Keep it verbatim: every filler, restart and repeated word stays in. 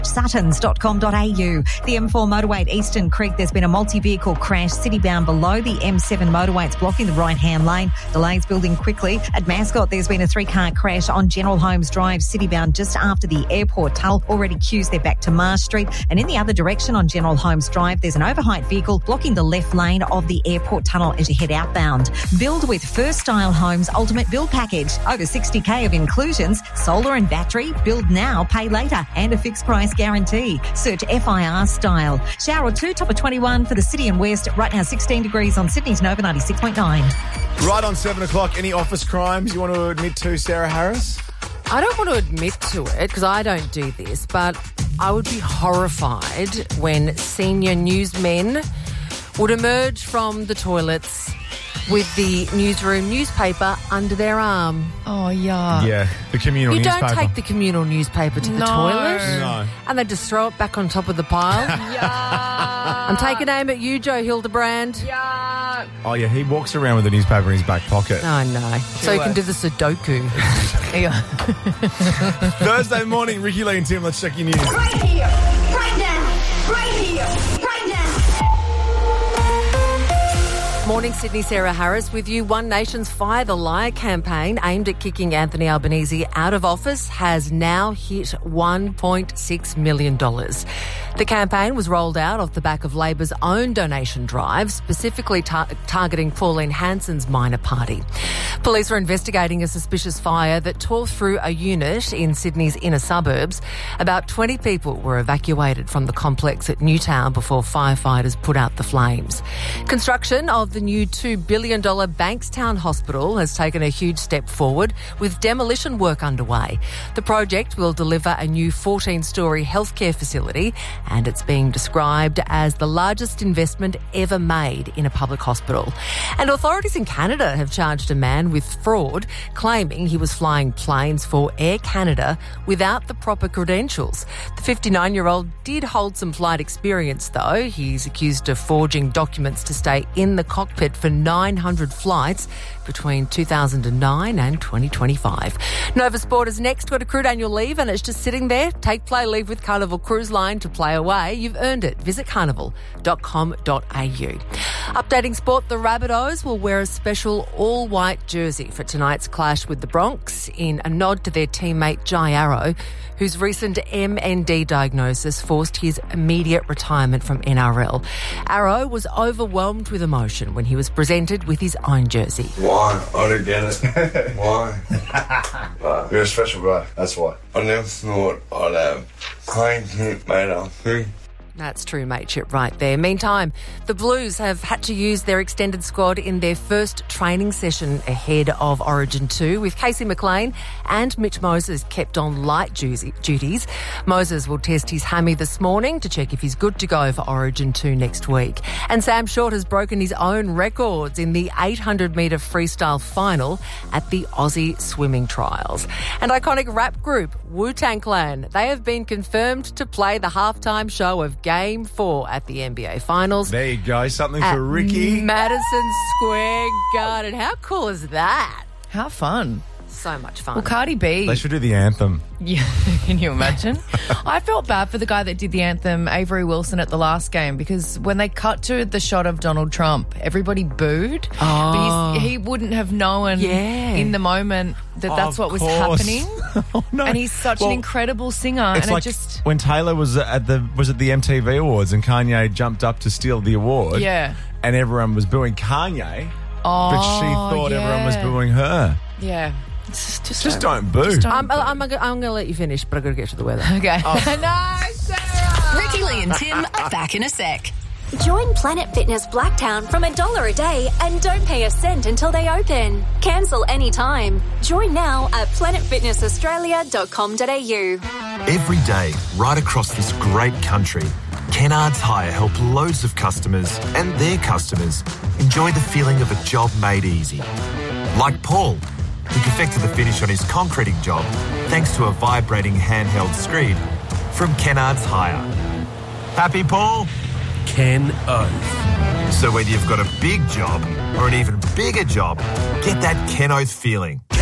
suttons dot com dot a u. The M four motorway at Eastern Creek, there's been a multi-vehicle crash city-bound below the M seven motorway. It's blocking the right-hand lane. Delays building quickly. At Mascot, there's been a three-car crash on General Holmes Drive, city-bound just after the airport tunnel. Already queues there back to Marsh Street. And in the other direction on General Holmes Drive, there's an overheight vehicle blocking the left lane of the airport tunnel as you head outbound. Build with First Style Homes Ultimate Build Package. Over sixty K of inclusions, solar and battery, build now, pay later, and a fixed price guarantee. Search F I R Style. Shower or two, top of twenty-one for the city and west. Right now, sixteen degrees on Sydney's Nova ninety-six point nine. Right on seven o'clock, any office crimes you want to admit to, Sarah Harris? I don't want to admit to it because I don't do this, but I would be horrified when senior newsmen would emerge from the toilets with the newsroom newspaper under their arm. Oh, yeah. Yeah, the communal you newspaper. You don't take the communal newspaper to the No. toilet. No. And they just throw it back on top of the pile. Yeah. I'm taking aim at you, Joe Hildebrand. Yeah. Oh, yeah, he walks around with the newspaper in his back pocket. Oh, no. So you can do the Sudoku. Yeah. Thursday morning, Ricky Lee and Tim, let's check your news. Right here, right now, right here, right now. Morning, Sydney. Sarah Harris with you. One Nation's Fire the Liar campaign aimed at kicking Anthony Albanese out of office has now hit one point six million dollars. The campaign was rolled out off the back of Labor's own donation drive, specifically tar- targeting Pauline Hanson's minor party. Police are investigating a suspicious fire that tore through a unit in Sydney's inner suburbs. About twenty people were evacuated from the complex at Newtown before firefighters put out the flames. Construction of the new two billion dollars Bankstown Hospital has taken a huge step forward with demolition work underway. The project will deliver a new fourteen-storey healthcare facility, and it's being described as the largest investment ever made in a public hospital. And authorities in Canada have charged a man with fraud, claiming he was flying planes for Air Canada without the proper credentials. The fifty-nine-year-old did hold some flight experience, though. He's accused of forging documents to stay in the cockpit for nine hundred flights between two thousand nine and twenty twenty-five. Nova Sport is next. Got accrued annual leave and it's just sitting there. Take play leave with Carnival Cruise Line to play away. You've earned it. Visit carnival dot com dot a u. Updating sport, the Rabbitohs will wear a special all-white jersey for tonight's clash with the Bronx in a nod to their teammate Jai Arrow, whose recent M N D diagnosis forced his immediate retirement from N R L. Arrow was overwhelmed with emotion when he was presented with his own jersey. Why? I don't get it. Why? uh, you're a special guy, that's why. I never thought I'd have playing hit made up me. That's true mateship right there. Meantime, the Blues have had to use their extended squad in their first training session ahead of Origin two, with Casey McLean and Mitch Moses kept on light duties. Moses will test his hammy this morning to check if he's good to go for Origin two next week. And Sam Short has broken his own records in the eight hundred metre freestyle final at the Aussie Swimming Trials. And iconic rap group Wu-Tang Clan, they have been confirmed to play the halftime show of Game four at the N B A Finals. There you go, something at for Ricky. Madison Square Garden. How cool is that? How fun. So much fun. Well, Cardi B. They should do the anthem. Yeah, can you imagine? I felt bad for the guy that did the anthem, Avery Wilson, at the last game, because when they cut to the shot of Donald Trump, everybody booed. Oh. But he's, he wouldn't have known Yeah. in the moment that that's Of what was course. happening. Oh, no. And he's such Well, an incredible singer. It's and like it just... when Taylor was at the was at the M T V Awards and Kanye jumped up to steal the award. Yeah. And everyone was booing Kanye, Oh, but she thought everyone was yeah. booing her. Yeah. It's just, Just don't boo. Just don't I'm, boo. I'm, I'm going to let you finish, but I've got to get to the weather. Okay. No, Sarah! Ricky Lee and Tim are back in a sec. Join Planet Fitness Blacktown from a dollar a day and don't pay a cent until they open. Cancel anytime. Join now at planet fitness australia dot com dot a u. Every day, right across this great country, Kennards Hire help loads of customers and their customers enjoy the feeling of a job made easy. Like Paul, who perfected the finish on his concreting job thanks to a vibrating handheld screed from Kennards Hire. Happy, Paul? Ken Oath. So whether you've got a big job or an even bigger job, get that Ken Oath feeling.